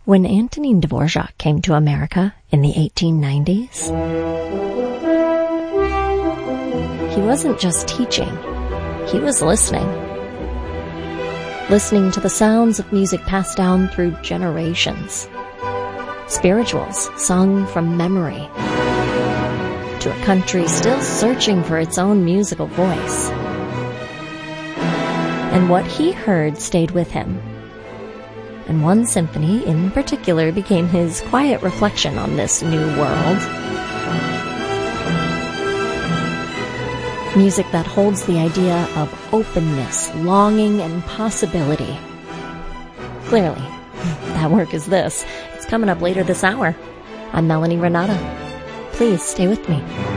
When Antonin Dvorak came to America in the 1890s, he wasn't just teaching, he was listening. Listening to the sounds of music passed down through generations. Spirituals sung from memory. To a country still searching for its own musical voice. And what he heard stayed with him. And one symphony in particular became his quiet reflection on this new world. Music that holds the idea of openness, longing, and possibility. Clearly, that work is this. It's coming up later this hour. I'm Melanie Renata. Please stay with me.